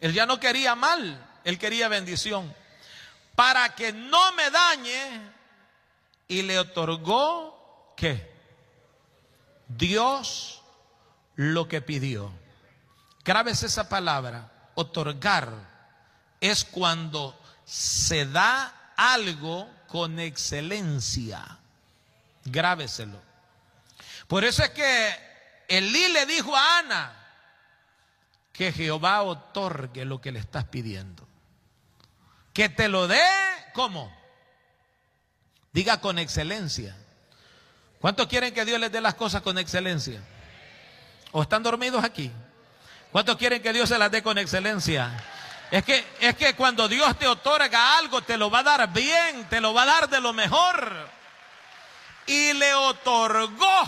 Él ya no quería mal, él quería bendición. Para que no me dañe, y le otorgó, ¿qué? Dios lo que pidió. Grábese esa palabra, otorgar. Es cuando se da algo con excelencia. Grábeselo. Por eso es que Elí le dijo a Ana que Jehová otorgue lo que le estás pidiendo. Que te lo dé, ¿cómo? Diga con excelencia. ¿Cuántos quieren que Dios les dé las cosas con excelencia? ¿O están dormidos aquí? ¿Cuántos quieren que Dios se las dé con excelencia? Es que cuando Dios te otorga algo, te lo va a dar bien, te lo va a dar de lo mejor. Y le otorgó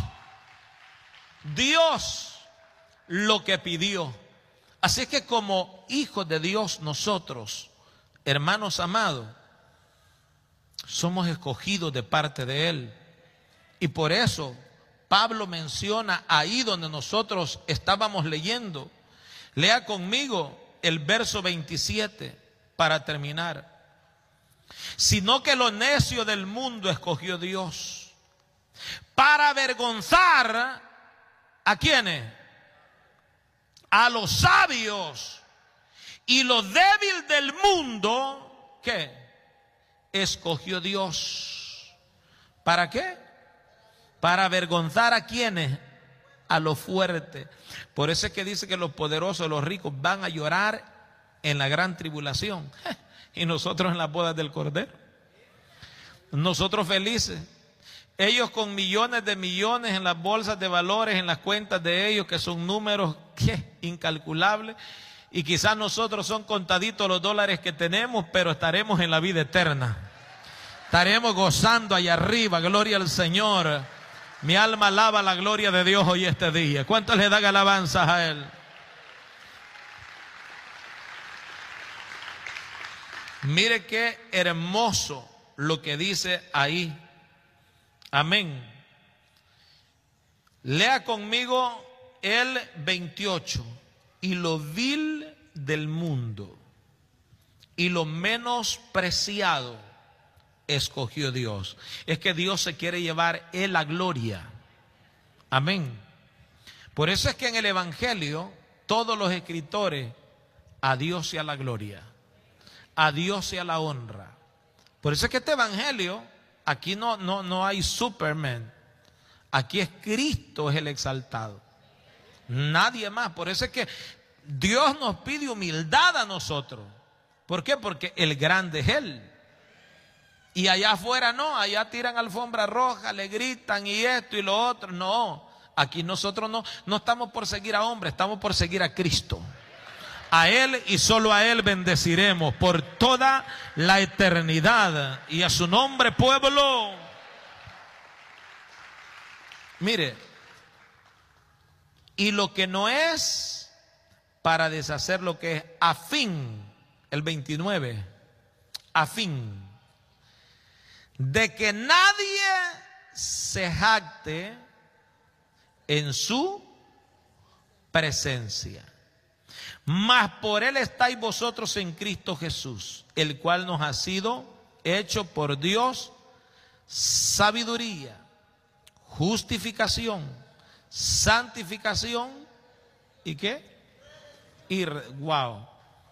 Dios lo que pidió. Así es que como hijos de Dios nosotros, hermanos amados, somos escogidos de parte de Él. Y por eso Pablo menciona ahí donde nosotros estábamos leyendo. Lea conmigo el verso 27 para terminar. Sino que lo necio del mundo escogió Dios para avergonzar ¿a quiénes? A los sabios. Y lo débil del mundo, ¿qué? Escogió Dios. ¿Para qué? Para avergonzar ¿a quiénes? A los fuertes. Por eso es que dice que los poderosos, los ricos van a llorar en la gran tribulación. Y nosotros en las bodas del Cordero. Nosotros felices. Ellos con millones de millones en las bolsas de valores, en las cuentas de ellos, que son números incalculables. Y quizás nosotros son contaditos los dólares que tenemos, pero estaremos en la vida eterna. Estaremos gozando allá arriba, gloria al Señor. Mi alma alaba la gloria de Dios hoy este día. ¿Cuántos le dan alabanzas a Él? Mire qué hermoso lo que dice ahí. Amén. Lea conmigo el 28. Y lo vil del mundo y lo menospreciado escogió Dios. Es que Dios se quiere llevar Él la gloria. Amén. Por eso es que en el Evangelio todos los escritores, a Dios sea la gloria, a Dios sea la honra. Por eso es que este Evangelio, aquí no hay Superman. Aquí es Cristo es el exaltado. Nadie más. Por eso es que Dios nos pide humildad a nosotros. ¿Por qué? Porque el grande es Él. Y allá afuera no, allá tiran alfombra roja, le gritan y esto y lo otro. No, aquí nosotros no estamos por seguir a hombres, estamos por seguir a Cristo. A Él y solo a Él bendeciremos por toda la eternidad. Y a su nombre, pueblo. Mire, y lo que no es, para deshacer lo que es, a fin, el 29, a fin de que nadie se jacte en su presencia. Mas por Él estáis vosotros en Cristo Jesús, el cual nos ha sido hecho por Dios sabiduría, justificación, santificación y ¿qué? Y wow.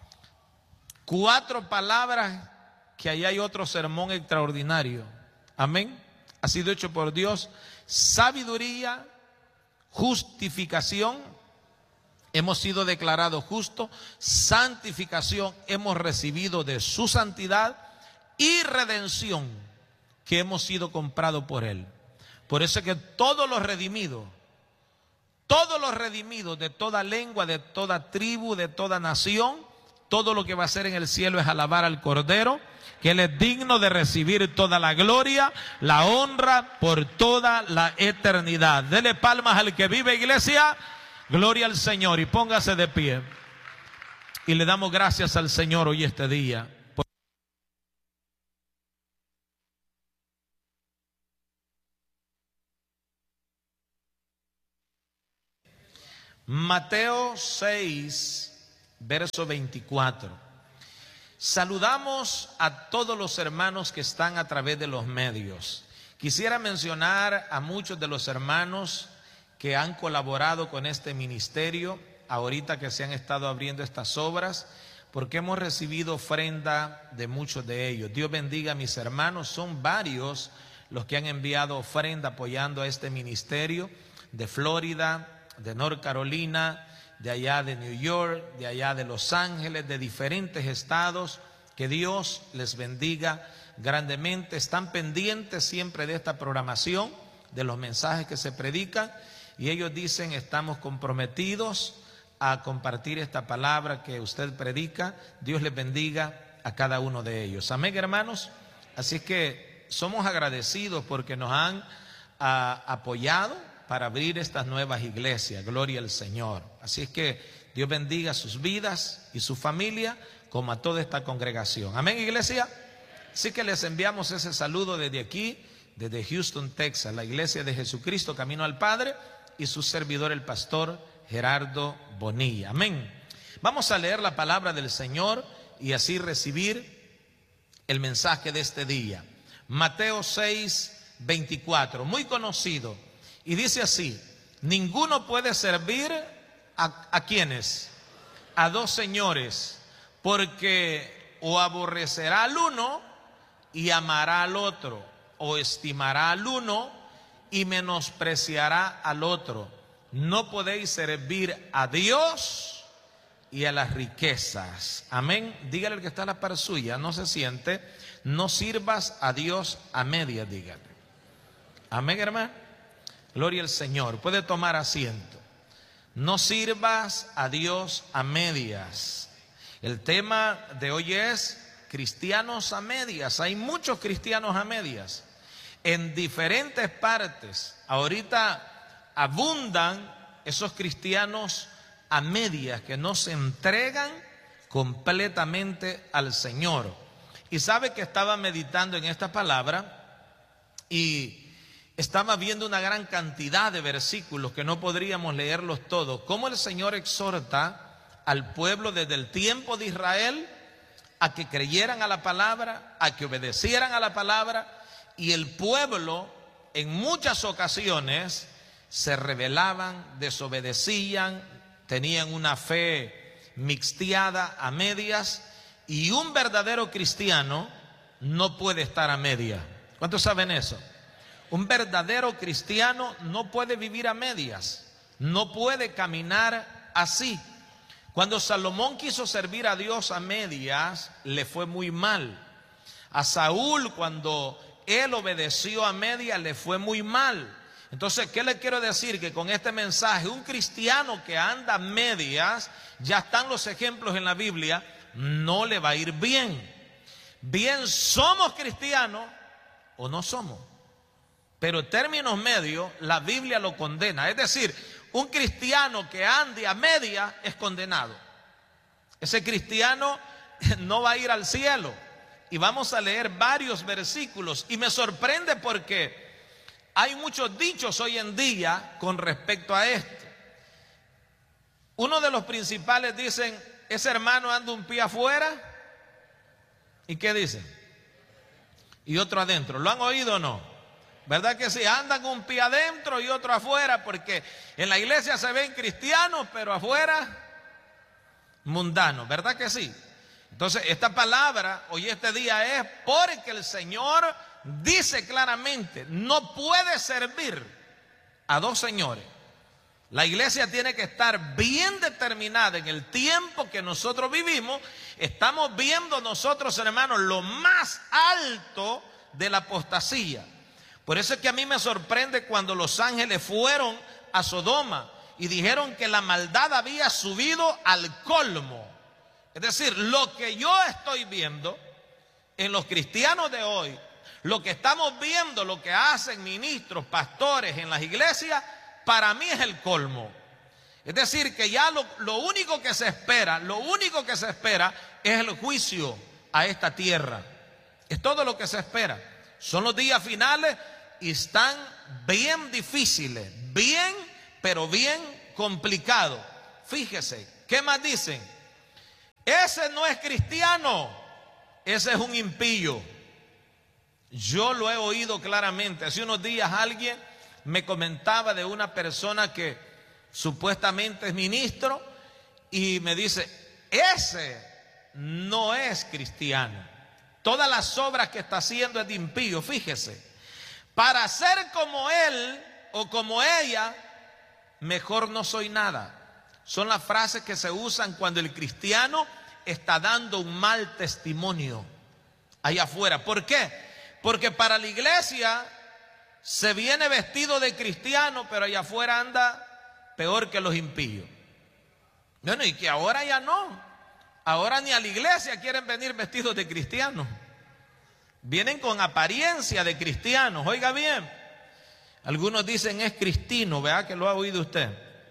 4 palabras que ahí hay otro sermón extraordinario. Amén. Ha sido hecho por Dios sabiduría, justificación, hemos sido declarados justos, santificación, hemos recibido de su santidad y redención, que hemos sido comprados por Él. Por eso es que todos los redimidos de toda lengua, de toda tribu, de toda nación, todo lo que va a hacer en el cielo es alabar al Cordero, que Él es digno de recibir toda la gloria, la honra por toda la eternidad. Dele palmas al que vive, iglesia. Gloria al Señor y póngase de pie. Y le damos gracias al Señor hoy este día. Mateo 6, verso 24. Saludamos a todos los hermanos que están a través de los medios. Quisiera mencionar a muchos de los hermanos que han colaborado con este ministerio, ahorita que se han estado abriendo estas obras, porque hemos recibido ofrenda de muchos de ellos. Dios bendiga a mis hermanos, son varios los que han enviado ofrenda apoyando a este ministerio, de Florida, de North Carolina, de allá de New York, de allá de Los Ángeles, de diferentes estados. Que Dios les bendiga grandemente. Están pendientes siempre de esta programación, de los mensajes que se predican, y ellos dicen: estamos comprometidos a compartir esta palabra que usted predica. Dios les bendiga a cada uno de ellos. Amén, hermanos. Así que somos agradecidos porque nos han apoyado para abrir estas nuevas iglesias. Gloria al Señor. Así es que Dios bendiga sus vidas y su familia, como a toda esta congregación. Amén, iglesia. Así que les enviamos ese saludo desde aquí, desde Houston, Texas, la iglesia de Jesucristo Camino al Padre, y su servidor, el pastor Gerardo Bonilla. Amén. Vamos a leer la palabra del Señor y así recibir el mensaje de este día. Mateo 6, 24, muy conocido, y dice así: ninguno puede servir ¿a quiénes? A dos señores, porque o aborrecerá al uno y amará al otro, o estimará al uno y menospreciará al otro. No podéis servir a Dios y a las riquezas. Amén. Dígale al que está a la par suya, no se siente: no sirvas a Dios a medias, dígale. Amén, hermano. Gloria al Señor. Puede tomar asiento. No sirvas a Dios a medias. El tema de hoy es cristianos a medias. Hay muchos cristianos a medias en diferentes partes. Ahorita abundan esos cristianos a medias que no se entregan completamente al Señor. Y sabe que estaba meditando en esta palabra y estaba viendo una gran cantidad de versículos que no podríamos leerlos todos. Cómo el Señor exhorta al pueblo desde el tiempo de Israel a que creyeran a la palabra, a que obedecieran a la palabra, y el pueblo en muchas ocasiones se rebelaban, desobedecían, tenían una fe mixteada a medias, y un verdadero cristiano no puede estar a medias. ¿Cuántos saben eso? Un verdadero cristiano no puede vivir a medias, no puede caminar así. Cuando Salomón quiso servir a Dios a medias, le fue muy mal. A Saúl, cuando él obedeció a medias, le fue muy mal. Entonces, ¿qué le quiero decir? Que con este mensaje, un cristiano que anda a medias, ya están los ejemplos en la Biblia, no le va a ir bien. Bien, somos cristianos o no somos. Pero en términos medios, la Biblia lo condena. Es decir, un cristiano que ande a media es condenado. Ese cristiano no va a ir al cielo. Y vamos a leer varios versículos. Y me sorprende porque hay muchos dichos hoy en día con respecto a esto. Uno de los principales dicen: ese hermano anda un pie afuera. ¿Y qué dicen? Y otro adentro. ¿Lo han oído o no? ¿Verdad que sí? Andan un pie adentro y otro afuera, porque en la iglesia se ven cristianos, pero afuera mundanos. ¿Verdad que sí? Entonces, esta palabra hoy, este día, es porque el Señor dice claramente: no puede servir a dos señores. La iglesia tiene que estar bien determinada. En el tiempo que nosotros vivimos, estamos viendo nosotros, hermanos, lo más alto de la apostasía. Por eso es que a mí me sorprende cuando los ángeles fueron a Sodoma y dijeron que la maldad había subido al colmo. Es decir, lo que yo estoy viendo en los cristianos de hoy, lo que estamos viendo, lo que hacen ministros, pastores en las iglesias, para mí es el colmo. Es decir, que ya lo único que se espera, es el juicio a esta tierra. Es todo lo que se espera. Son los días finales y están bien difíciles, bien, pero bien complicados. Fíjese, ¿qué más dicen? Ese no es cristiano, ese es un impío. Yo lo he oído claramente. Hace unos días alguien me comentaba de una persona que supuestamente es ministro y me dice, ese no es cristiano. Todas las obras que está haciendo es de impío. Fíjese, para ser como él o como ella, mejor no soy nada. Son las frases que se usan cuando el cristiano está dando un mal testimonio allá afuera. ¿Por qué? Porque para la iglesia se viene vestido de cristiano, pero allá afuera anda peor que los impíos. Bueno, y que ahora ya no. Ahora ni a la iglesia quieren venir vestidos de cristianos. Vienen con apariencia de cristianos. Oiga bien, algunos dicen es cristino, ¿verdad? Que lo ha oído usted.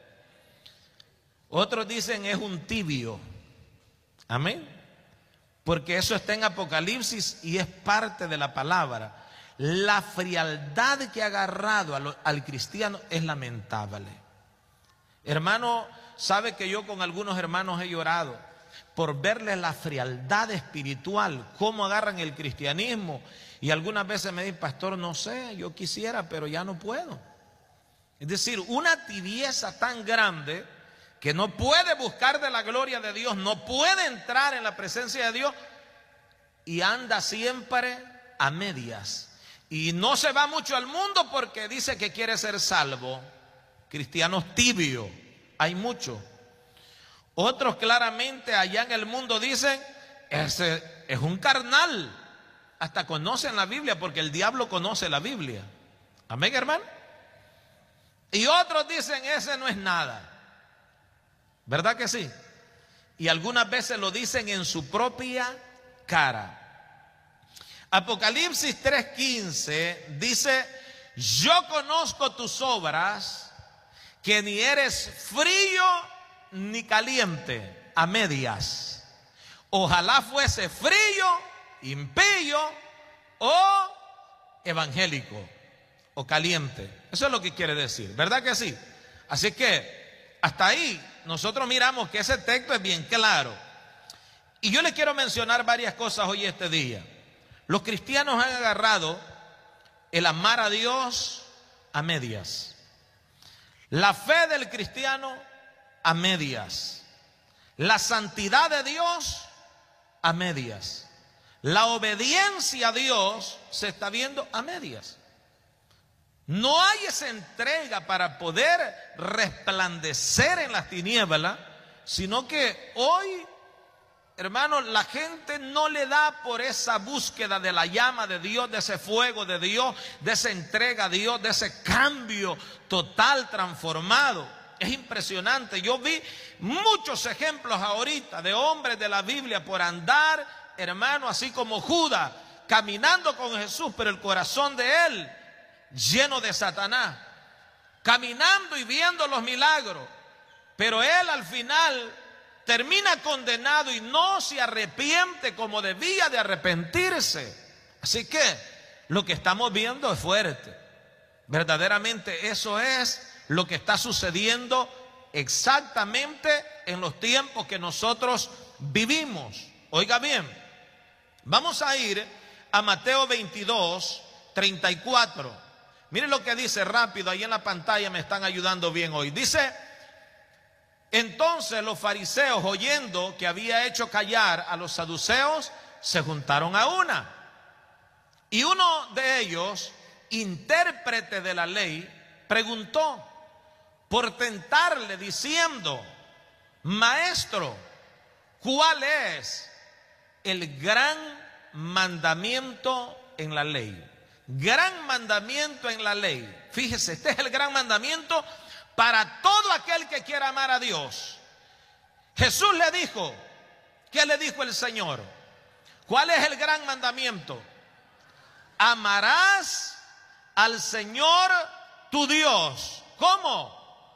Otros dicen es un tibio. Amén. Porque eso está en Apocalipsis y es parte de la palabra. La frialdad que ha agarrado al cristiano es lamentable. Hermano, sabe que yo con algunos hermanos he llorado por verles la frialdad espiritual, cómo agarran el cristianismo. Y algunas veces me dicen, pastor, no sé, yo quisiera, pero ya no puedo. Es decir, una tibieza tan grande que no puede buscar de la gloria de Dios, no puede entrar en la presencia de Dios y anda siempre a medias. Y no se va mucho al mundo porque dice que quiere ser salvo. Cristianos tibios, hay muchos. Otros claramente allá en el mundo dicen, ese es un carnal. Hasta conocen la Biblia porque el diablo conoce la Biblia. Amén, hermano. Y otros dicen, ese no es nada. ¿Verdad que sí? Y algunas veces lo dicen en su propia cara. Apocalipsis 3:15 dice, yo conozco tus obras, que ni eres frío ni caliente, a medias. Ojalá fuese frío, impío o evangélico o caliente. Eso es lo que quiere decir, ¿verdad que sí? Así que hasta ahí nosotros miramos que ese texto es bien claro. Y yo le quiero mencionar varias cosas hoy este día. Los cristianos han agarrado el amar a Dios a medias. La fe del cristiano a medias. La santidad de Dios a medias. La obediencia a Dios se está viendo a medias. No hay esa entrega para poder resplandecer en las tinieblas, sino que hoy, hermanos, la gente no le da por esa búsqueda de la llama de Dios, de ese fuego de Dios, de esa entrega a Dios, de ese cambio total transformado. Es impresionante. Yo vi muchos ejemplos ahorita de hombres de la Biblia por andar, hermano, así como Judas, caminando con Jesús, pero el corazón de él lleno de Satanás, caminando y viendo los milagros, pero él al final termina condenado y no se arrepiente como debía de arrepentirse. Así que lo que estamos viendo es fuerte. Verdaderamente eso es lo que está sucediendo exactamente en los tiempos que nosotros vivimos. Oiga bien, vamos a ir a Mateo 22:34. Miren lo que dice rápido, ahí en la pantalla me están ayudando bien hoy. Dice, entonces los fariseos, oyendo que había hecho callar a los saduceos, se juntaron a una. Y uno de ellos, intérprete de la ley, preguntó por tentarle diciendo, maestro, ¿cuál es el gran mandamiento en la ley? Gran mandamiento en la ley. Fíjese, este es el gran mandamiento para todo aquel que quiera amar a Dios. Jesús le dijo, ¿qué le dijo el Señor? ¿Cuál es el gran mandamiento? Amarás al Señor tu Dios. ¿Cómo?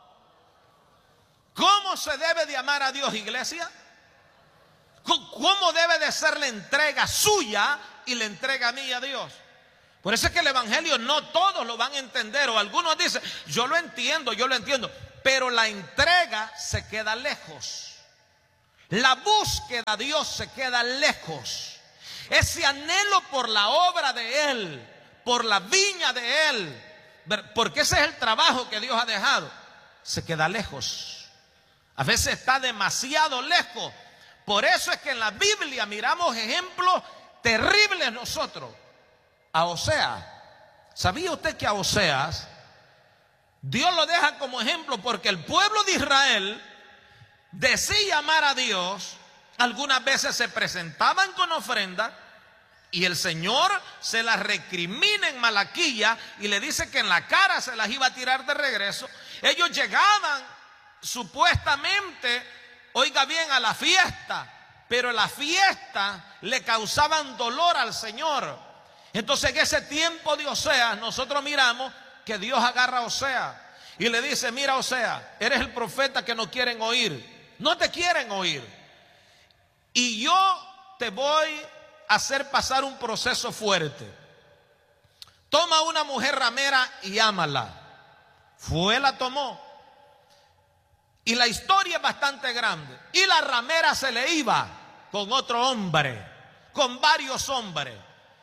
¿Cómo se debe de amar a Dios, iglesia? ¿Cómo debe de ser la entrega suya y la entrega mía a Dios? Por eso es que el evangelio no todos lo van a entender, o algunos dicen, yo lo entiendo, pero la entrega se queda lejos. La búsqueda a Dios se queda lejos. Ese anhelo por la obra de Él, por la viña de Él, porque ese es el trabajo que Dios ha dejado, se queda lejos. A veces está demasiado lejos. Por eso es que en la Biblia miramos ejemplos terribles nosotros. A Oseas. ¿Sabía usted que a Oseas Dios lo deja como ejemplo porque el pueblo de Israel decía amar a Dios? Algunas veces se presentaban con ofrenda y el Señor se las recrimina en Malaquía y le dice que en la cara se las iba a tirar de regreso. Ellos llegaban supuestamente, oiga bien, a la fiesta, pero la fiesta le causaban dolor al Señor. Entonces en ese tiempo de Oseas nosotros miramos que Dios agarra a Oseas y le dice: mira, Oseas, eres el profeta que no quieren oír, no te quieren oír, y yo te voy a hacer pasar un proceso fuerte. Toma una mujer ramera y ámala. La tomó. Y la historia es bastante grande. Y la ramera se le iba con otro hombre, con varios hombres.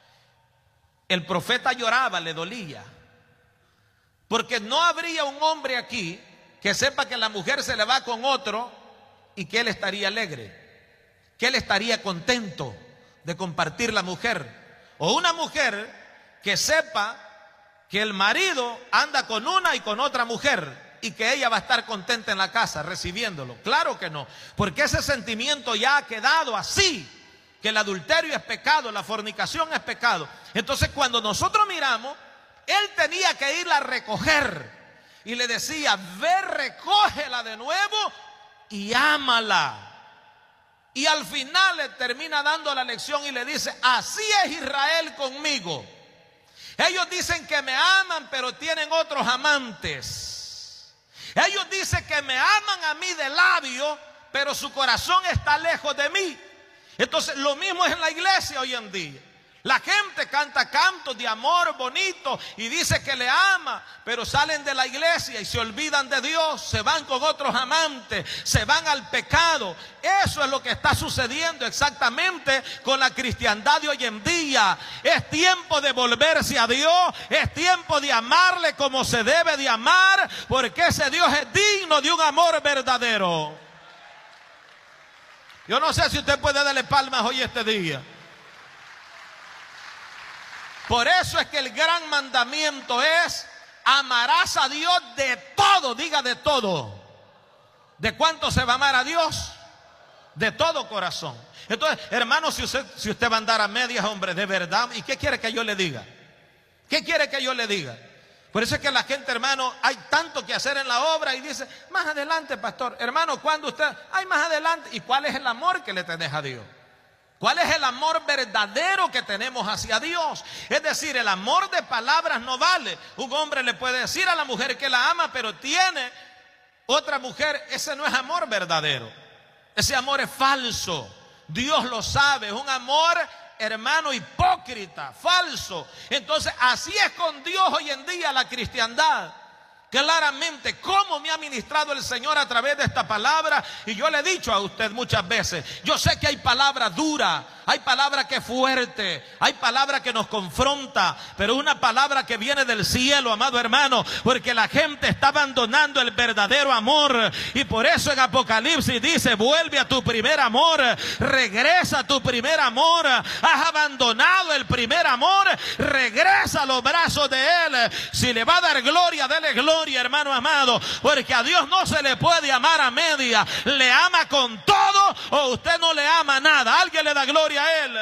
El profeta lloraba, le dolía, porque no habría un hombre aquí que sepa que la mujer se le va con otro y que él estaría alegre, que él estaría contento de compartir la mujer. O una mujer que sepa que el marido anda con una y con otra mujer y que ella va a estar contenta en la casa recibiéndolo. Claro que no, porque ese sentimiento ya ha quedado así, que el adulterio es pecado, la fornicación es pecado. Entonces cuando nosotros miramos, él tenía que irla a recoger y le decía: ve, recógela de nuevo y ámala. Y al final le termina dando la lección y le dice: así es Israel conmigo. Ellos dicen que me aman, pero tienen otros amantes. Ellos dicen que me aman a mí de labio, pero su corazón está lejos de mí. Entonces lo mismo es en la iglesia hoy en día. La gente canta cantos de amor bonito y dice que le ama, pero salen de la iglesia y se olvidan de Dios, se van con otros amantes, se van al pecado. Eso es lo que está sucediendo exactamente con la cristiandad de hoy en día. Es tiempo de volverse a Dios, es tiempo de amarle como se debe de amar, porque ese Dios es digno de un amor verdadero. Yo no sé si usted puede darle palmas hoy este día. Por eso es que el gran mandamiento es: amarás a Dios de todo. Diga de todo. ¿De cuánto se va a amar a Dios? De todo corazón. Entonces, hermano, si usted va a andar a medias, hombre, de verdad, ¿y qué quiere que yo le diga? ¿Qué quiere que yo le diga? Por eso es que la gente, hermano, hay tanto que hacer en la obra y dice: más adelante, pastor. Hermano, ¿cuándo usted? Ay, más adelante. ¿Y cuál es el amor que le tenés a Dios? ¿Cuál es el amor verdadero que tenemos hacia Dios? Es decir, el amor de palabras no vale. Un hombre le puede decir a la mujer que la ama, pero tiene otra mujer. Ese no es amor verdadero. Ese amor es falso. Dios lo sabe. Es un amor, hermano, hipócrita, falso. Entonces, así es con Dios hoy en día la cristiandad. Claramente, cómo me ha ministrado el Señor a través de esta palabra. Y yo le he dicho a usted muchas veces, yo sé que hay palabra dura, hay palabra que es fuerte, hay palabra que nos confronta, pero una palabra que viene del cielo, amado hermano, porque la gente está abandonando el verdadero amor. Y por eso en Apocalipsis dice: vuelve a tu primer amor, regresa a tu primer amor. Has abandonado el primer amor, regresa a los brazos de Él. Si le va a dar gloria, dele gloria, hermano amado, porque a Dios no se le puede amar a media. Le ama con todo o usted no le ama nada. Alguien le da gloria a Él,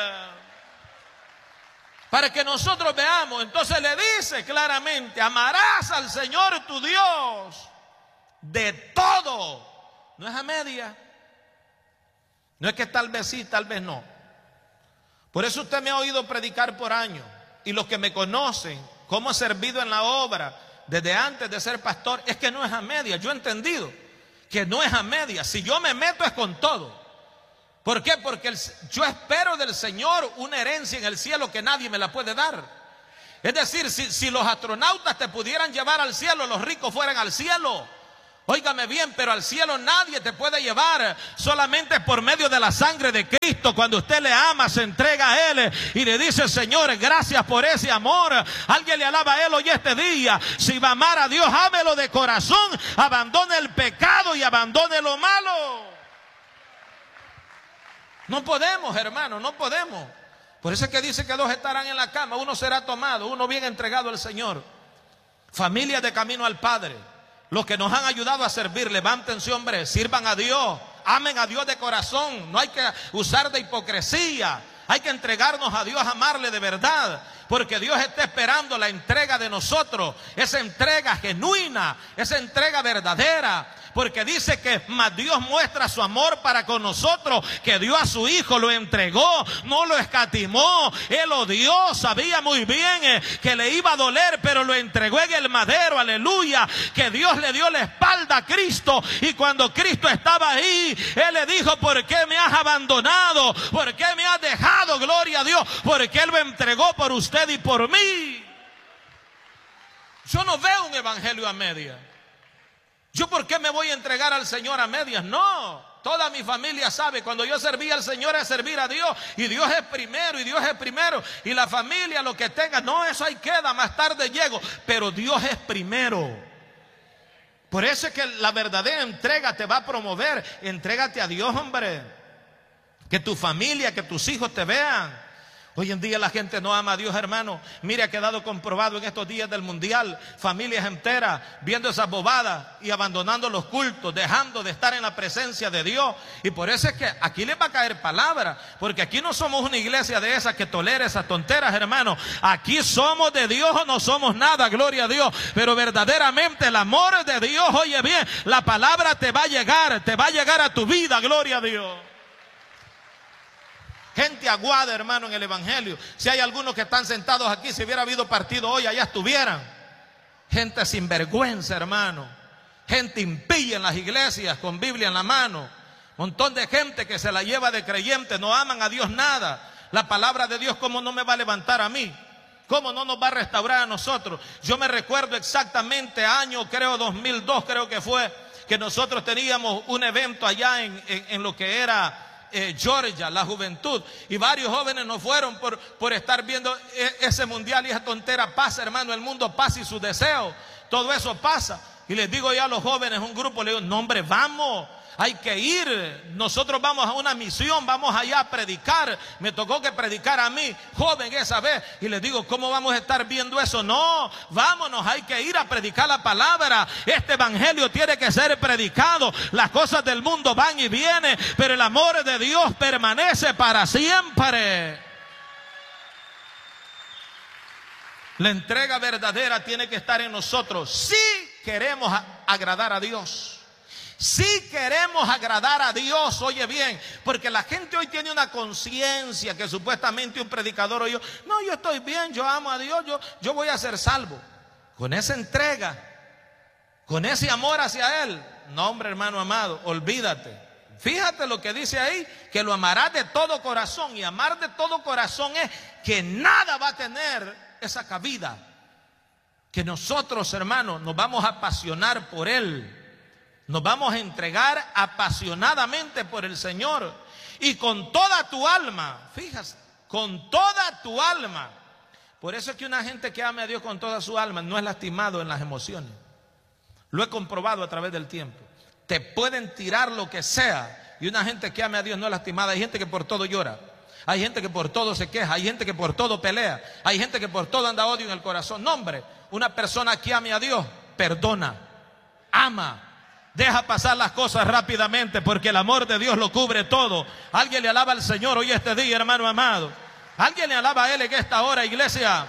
para que nosotros veamos. Entonces le dice claramente: amarás al Señor tu Dios de todo. No es a media. No es que tal vez sí, tal vez no. Por eso usted me ha oído predicar por años, y los que me conocen, cómo he servido en la obra desde antes de ser pastor, es que no es a media. Yo he entendido que no es a media. Si yo me meto es con todo. ¿Por qué? Porque yo espero del Señor una herencia en el cielo que nadie me la puede dar. Es decir, si los astronautas te pudieran llevar al cielo, los ricos fueran al cielo. Óigame bien, pero al cielo nadie te puede llevar, solamente por medio de la sangre de Cristo. Cuando usted le ama, se entrega a Él y le dice: Señor, gracias por ese amor. Alguien le alaba a Él hoy este día. Si va a amar a Dios, ámelo de corazón, abandone el pecado y abandone lo malo. No podemos, hermano, no podemos. Por eso es que dice que dos estarán en la cama, uno será tomado, uno bien entregado al Señor. Familias de camino al Padre, los que nos han ayudado a servir, levántense, hombre, sirvan a Dios, amen a Dios de corazón. No hay que usar de hipocresía, hay que entregarnos a Dios, amarle de verdad, porque Dios está esperando la entrega de nosotros, esa entrega genuina, esa entrega verdadera. Porque dice que más Dios muestra su amor para con nosotros, que dio a su Hijo, lo entregó, no lo escatimó. Él lo dio, sabía muy bien que le iba a doler, pero lo entregó en el madero, aleluya. Que Dios le dio la espalda a Cristo, y cuando Cristo estaba ahí, Él le dijo: ¿por qué me has abandonado? ¿Por qué me has dejado? Gloria a Dios, porque Él lo entregó por usted y por mí. Yo no veo un evangelio a medias. ¿Yo por qué me voy a entregar al Señor a medias? No, toda mi familia sabe, cuando yo serví al Señor es servir a Dios, y Dios es primero, y Dios es primero, y la familia, lo que tenga, no, eso ahí queda, más tarde llego, pero Dios es primero. Por eso es que la verdadera entrega te va a promover. Entrégate a Dios, hombre, que tu familia, que tus hijos te vean. Hoy en día la gente no ama a Dios, hermano. Mire, ha quedado comprobado en estos días del mundial, familias enteras viendo esas bobadas y abandonando los cultos, dejando de estar en la presencia de Dios. Y por eso es que aquí les va a caer palabra, porque aquí no somos una iglesia de esas que tolera esas tonteras, hermano. Aquí somos de Dios o no somos nada, gloria a Dios. Pero verdaderamente el amor de Dios, oye bien, la palabra te va a llegar a tu vida, gloria a Dios. Gente aguada, hermano, en el evangelio. Si hay algunos que están sentados aquí, si hubiera habido partido hoy, allá estuvieran. Gente sinvergüenza, hermano. Gente impía en las iglesias con Biblia en la mano. Montón de gente que se la lleva de creyente, no aman a Dios nada. La palabra de Dios, ¿cómo no me va a levantar a mí? ¿Cómo no nos va a restaurar a nosotros? Yo me recuerdo exactamente, año creo 2002, creo que fue, que nosotros teníamos un evento allá en lo que era Georgia, la juventud, y varios jóvenes nos fueron por estar viendo ese mundial, y esa tontera pasa, hermano, el mundo pasa y sus deseos, todo eso pasa. Y les digo ya a los jóvenes, un grupo, le digo: no, hombre, vamos, hay que ir, nosotros vamos a una misión, vamos allá a predicar. Me tocó que predicar a mí, joven, esa vez, y les digo: ¿cómo vamos a estar viendo eso? No, vámonos, hay que ir a predicar la palabra. Este evangelio tiene que ser predicado. Las cosas del mundo van y vienen, pero el amor de Dios permanece para siempre. La entrega verdadera tiene que estar en nosotros si queremos agradar a Dios. Si queremos agradar a Dios, oye bien, porque la gente hoy tiene una conciencia que supuestamente un predicador oyó: no, yo estoy bien, yo amo a Dios, yo voy a ser salvo. Con esa entrega, con ese amor hacia Él, no, hombre, hermano amado, olvídate. Fíjate lo que dice ahí, que lo amarás de todo corazón, y amar de todo corazón es que nada va a tener esa cabida. Que nosotros, hermanos, nos vamos a apasionar por Él. Nos vamos a entregar apasionadamente por el Señor, y con toda tu alma, fíjate, con toda tu alma. Por eso es que una gente que ame a Dios con toda su alma no es lastimado en las emociones. Lo he comprobado a través del tiempo. Te pueden tirar lo que sea, y una gente que ame a Dios no es lastimada. Hay gente que por todo llora, hay gente que por todo se queja, hay gente que por todo pelea, hay gente que por todo anda odio en el corazón. No, hombre, una persona que ame a Dios perdona, ama, deja pasar las cosas rápidamente, porque el amor de Dios lo cubre todo. Alguien le alaba al Señor hoy este día, hermano amado. Alguien le alaba a Él en esta hora, iglesia.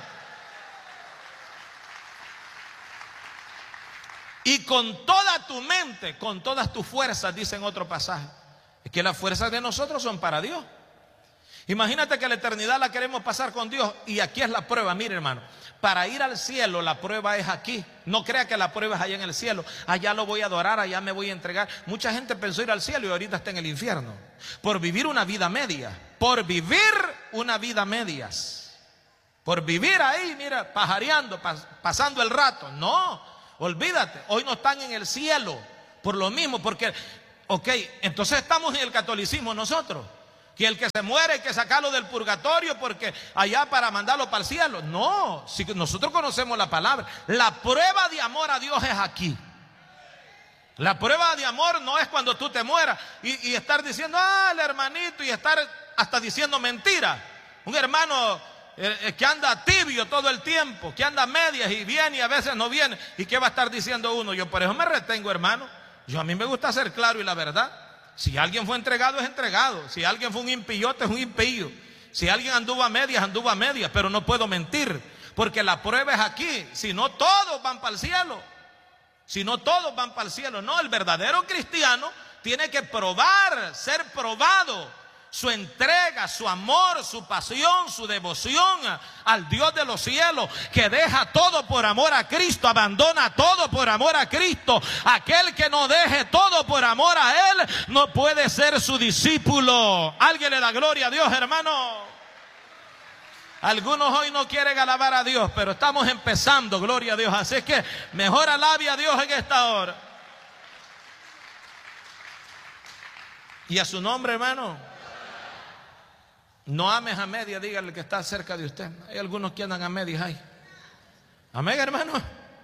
Y con toda tu mente, con todas tus fuerzas, dice en otro pasaje. Es que las fuerzas de nosotros son para Dios. Imagínate que la eternidad la queremos pasar con Dios, y aquí es la prueba. Mire, hermano, para ir al cielo la prueba es aquí. No crea que la prueba es allá en el cielo. Allá lo voy a adorar, allá me voy a entregar. Mucha gente pensó ir al cielo y ahorita está en el infierno por vivir una vida media, por vivir una vida medias, por vivir ahí, mira, pajareando, pasando el rato. No, olvídate, hoy no están en el cielo. Por lo mismo, porque, ok, entonces estamos en el catolicismo nosotros, que el que se muere hay que sacarlo del purgatorio porque allá para mandarlo para el cielo. No, si nosotros conocemos la palabra, la prueba de amor a Dios es aquí. La prueba de amor no es cuando tú te mueras y estar diciendo, el hermanito, y estar hasta diciendo mentiras. Un hermano que anda tibio todo el tiempo, que anda a medias y viene y a veces no viene. ¿Y qué va a estar diciendo uno? Yo por eso me retengo, hermano. A mí me gusta ser claro y la verdad. Si alguien fue entregado, es entregado. Si alguien fue un impíote, es un impío. Si alguien anduvo a medias, pero no puedo mentir, porque la prueba es aquí. Si no, todos van para el cielo. Si no, todos van para el cielo. No, el verdadero cristiano tiene que probar, ser probado. Su entrega, su amor, su pasión, su devoción al Dios de los cielos, que deja todo por amor a Cristo, abandona todo por amor a Cristo. Aquel que no deje todo por amor a Él no puede ser su discípulo. Alguien le da gloria a Dios, hermano. Algunos hoy no quieren alabar a Dios, pero estamos empezando, gloria a Dios. Así es que mejor alabe a Dios en esta hora. Y a su nombre, hermano. No ames a medias, dígale que está cerca de usted. Hay algunos que andan a medias ahí. Amén, hermano.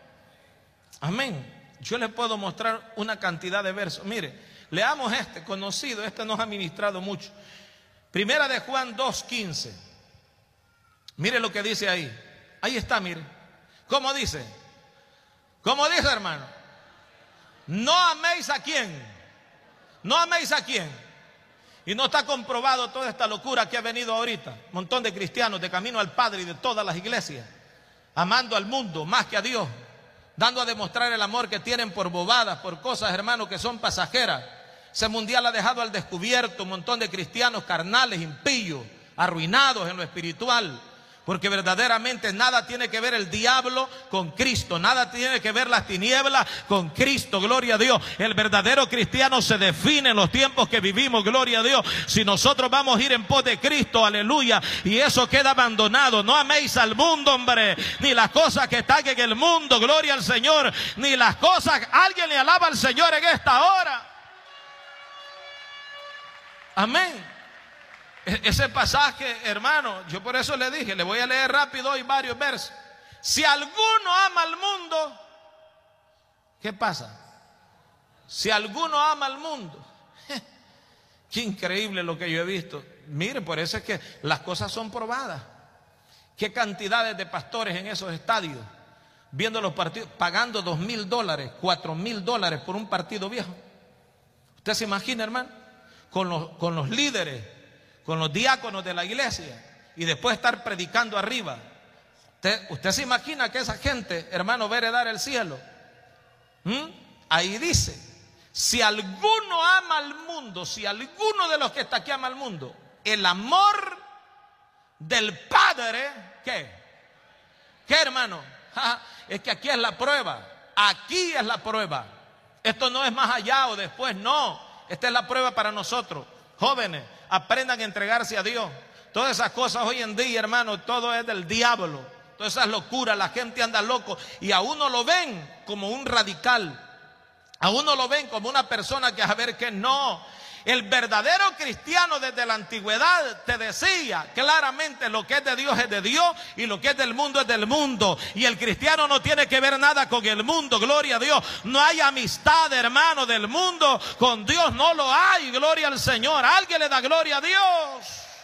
Amén. Yo les puedo mostrar una cantidad de versos. Mire, leamos este conocido, este nos ha ministrado mucho. Primera de Juan 2:15. Mire lo que dice ahí. Ahí está, mire. ¿Cómo dice? ¿Cómo dice, hermano? No améis a quién. No améis a quién. Y no está comprobado toda esta locura que ha venido ahorita. Un montón de cristianos de camino al Padre y de todas las iglesias, amando al mundo más que a Dios, dando a demostrar el amor que tienen por bobadas, por cosas, hermanos, que son pasajeras. Ese mundial ha dejado al descubierto un montón de cristianos carnales, impíos, arruinados en lo espiritual. Porque verdaderamente nada tiene que ver el diablo con Cristo, nada tiene que ver las tinieblas con Cristo, gloria a Dios. El verdadero cristiano se define en los tiempos que vivimos, gloria a Dios. Si nosotros vamos a ir en pos de Cristo, aleluya, y eso queda abandonado. No améis al mundo, hombre, ni las cosas que están en el mundo, gloria al Señor, ni las cosas. Alguien le alaba al Señor en esta hora. Amén. Ese pasaje, hermano, yo por eso le dije, le voy a leer rápido hoy varios versos. Si alguno ama al mundo, ¿qué pasa? Si alguno ama al mundo, qué increíble lo que yo he visto. Mire, por eso es que las cosas son probadas. Qué cantidades de pastores en esos estadios, viendo los partidos, pagando $2,000, $4,000 por un partido viejo. ¿Usted se imagina, hermano? Con los líderes, con los diáconos de la iglesia, y después estar predicando arriba. ¿Usted se imagina que esa gente, hermano, va a heredar el cielo? Ahí dice, si alguno ama al mundo, si alguno de los que está aquí ama al mundo, el amor del Padre, ¿qué? ¿Qué, hermano? Es que aquí es la prueba, aquí es la prueba. Esto no es más allá o después, no. Esta es la prueba para nosotros. Jóvenes, aprendan a entregarse a Dios. Todas esas cosas hoy en día, hermano, todo es del diablo. Todas esas locuras, la gente anda loco y a uno lo ven como un radical. A uno lo ven como una persona que a ver que no. El verdadero cristiano desde la antigüedad te decía claramente lo que es de Dios es de Dios y lo que es del mundo es del mundo. Y el cristiano no tiene que ver nada con el mundo, gloria a Dios. No hay amistad, hermano, del mundo con Dios, no lo hay, gloria al Señor. Alguien le da gloria a Dios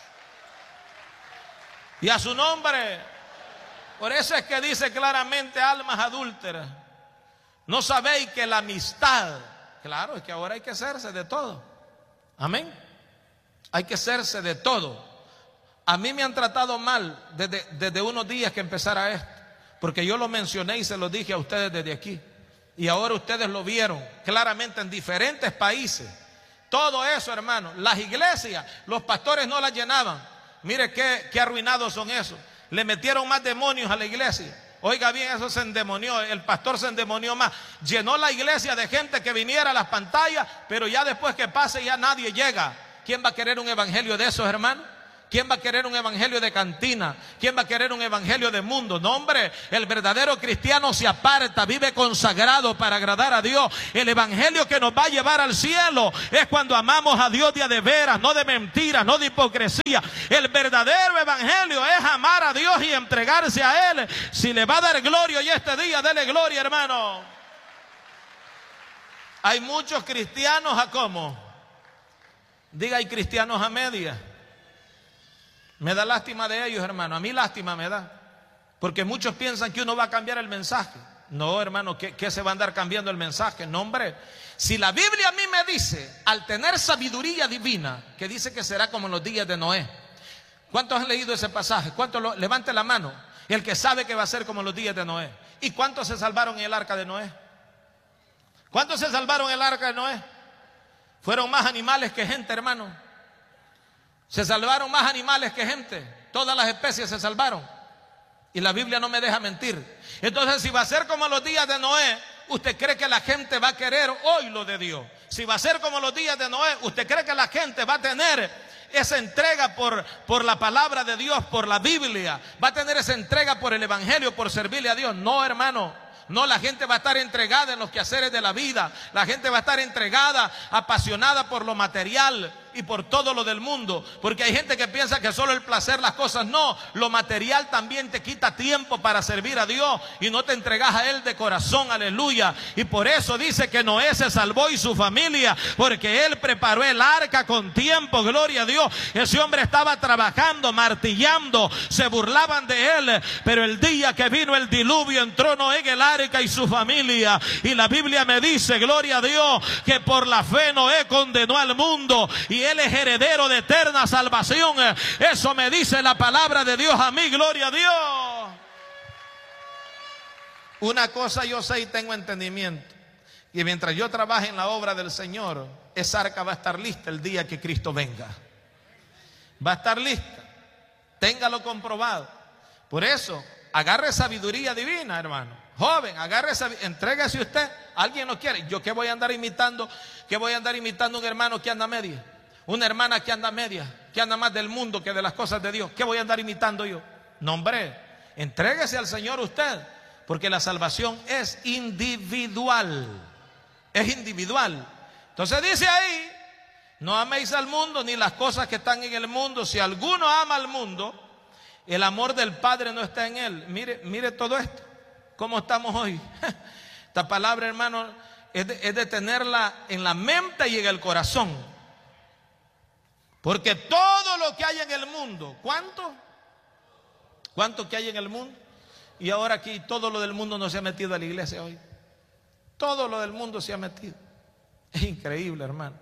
y a su nombre. Por eso es que dice claramente, almas adúlteras, ¿no sabéis que la amistad? Claro, es que ahora hay que hacerse de todo. Amén. Hay que hacerse de todo. A mí me han tratado mal desde unos días que empezara esto, porque yo lo mencioné y se lo dije a ustedes desde aquí. Y ahora ustedes lo vieron claramente en diferentes países. Todo eso, hermano. Las iglesias, los pastores no las llenaban. Mire qué arruinados son esos. Le metieron más demonios a la iglesia. Oiga bien, eso se endemonió, el pastor se endemonió más. Llenó la iglesia de gente que viniera a las pantallas, pero ya después que pase ya nadie llega. ¿Quién va a querer un evangelio de esos, hermano? ¿Quién va a querer un evangelio de cantina? ¿Quién va a querer un evangelio de mundo? No, hombre, el verdadero cristiano se aparta, vive consagrado para agradar a Dios. El evangelio que nos va a llevar al cielo es cuando amamos a Dios de veras, no de mentiras, no de hipocresía. El verdadero evangelio es amar a Dios y entregarse a Él. Si le va a dar gloria y este día, dele gloria, hermano. Hay muchos cristianos a cómo. Diga, hay cristianos a media. Me da lástima de ellos, hermano. A mí lástima me da. Porque muchos piensan que uno va a cambiar el mensaje. No, hermano, ¿qué se va a andar cambiando el mensaje? No, hombre. Si la Biblia a mí me dice, al tener sabiduría divina, que dice que será como en los días de Noé. ¿Cuántos han leído ese pasaje? ¿Cuántos levante la mano? El que sabe que va a ser como en los días de Noé. ¿Y cuántos se salvaron en el arca de Noé? ¿Cuántos se salvaron en el arca de Noé? Fueron más animales que gente, hermano. Se salvaron más animales que gente. Todas las especies se salvaron. Y la Biblia no me deja mentir. Entonces, si va a ser como los días de Noé, ¿usted cree que la gente va a querer hoy lo de Dios? Si va a ser como los días de Noé, ¿usted cree que la gente va a tener esa entrega por la palabra de Dios, por la Biblia? ¿Va a tener esa entrega por el evangelio, por servirle a Dios? No, hermano. No, la gente va a estar entregada en los quehaceres de la vida. La gente va a estar entregada, apasionada por lo material y por todo lo del mundo. Porque hay gente que piensa que solo el placer, las cosas. No, lo material también te quita tiempo para servir a Dios y no te entregas a Él de corazón, aleluya. Y por eso dice que Noé se salvó y su familia, porque él preparó el arca con tiempo, gloria a Dios. Ese hombre estaba trabajando, martillando, se burlaban de él, pero el día que vino el diluvio entró Noé en el arca y su familia. Y la Biblia me dice, gloria a Dios, que por la fe Noé condenó al mundo y él es heredero de eterna salvación. Eso me dice la palabra de Dios a mí, gloria a Dios. Una cosa yo sé y tengo entendimiento, y mientras yo trabaje en la obra del Señor, esa arca va a estar lista el día que Cristo venga. Va a estar lista, téngalo comprobado. Por eso, agarre sabiduría divina, hermano. Joven, agarre sabiduría, entréguese usted. ¿Alguien lo quiere? ¿Yo qué voy a andar imitando? ¿Qué voy a andar imitando un hermano que anda a media? Una hermana que anda a media, que anda más del mundo que de las cosas de Dios. ¿Qué voy a andar imitando yo? No, hombre, entréguese al Señor usted, porque la salvación es individual. Es individual. Entonces dice ahí, no améis al mundo ni las cosas que están en el mundo. Si alguno ama al mundo, el amor del Padre no está en él. Mire todo esto. ¿Cómo estamos hoy? Esta palabra, hermano, es de tenerla en la mente y en el corazón. Porque todo lo que hay en el mundo, ¿cuánto? ¿Cuánto que hay en el mundo? Y ahora aquí todo lo del mundo no se ha metido a la iglesia hoy. Todo lo del mundo se ha metido. Es increíble, hermano.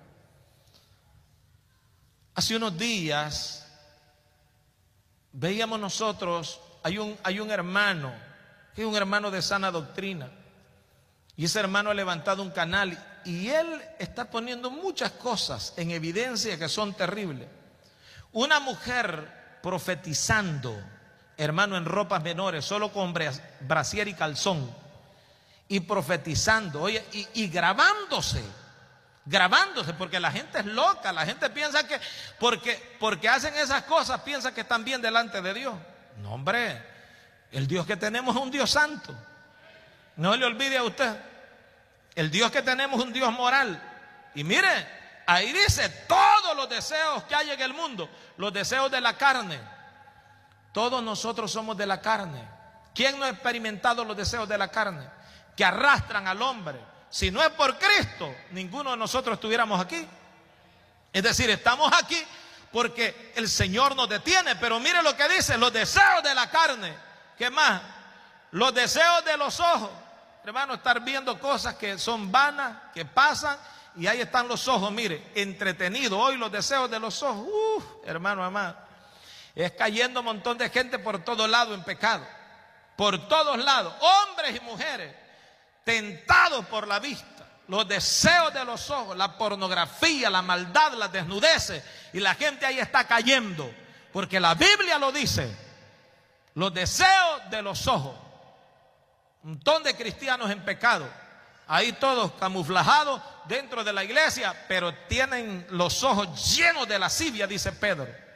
Hace unos días veíamos nosotros, hay un hermano, que es un hermano de sana doctrina. Y ese hermano ha levantado un canal y él está poniendo muchas cosas en evidencia que son terribles. Una mujer profetizando, hermano, en ropas menores, solo con brasier y calzón, y profetizando, oye, y grabándose, porque la gente es loca. La gente piensa que porque hacen esas cosas, piensa que están bien delante de Dios. No, hombre, el Dios que tenemos es un Dios santo. No le olvide a usted. El Dios que tenemos es un Dios moral. Y mire, ahí dice todos los deseos que hay en el mundo, los deseos de la carne. Todos nosotros somos de la carne. ¿Quién no ha experimentado los deseos de la carne que arrastran al hombre? Si no es por Cristo, ninguno de nosotros estuviéramos aquí. Es decir, estamos aquí porque el Señor nos detiene. Pero mire lo que dice, los deseos de la carne. ¿Qué más? Los deseos de los ojos. Hermano, estar viendo cosas que son vanas, que pasan, y ahí están los ojos, mire, entretenidos. Hoy los deseos de los ojos, hermano amado, es cayendo un montón de gente por todos lados en pecado. Por todos lados, hombres y mujeres, tentados por la vista, los deseos de los ojos, la pornografía, la maldad, las desnudeces, y la gente ahí está cayendo, porque la Biblia lo dice, los deseos de los ojos. Un montón de cristianos en pecado, ahí todos camuflajados dentro de la iglesia, pero tienen los ojos llenos de lascivia, dice Pedro.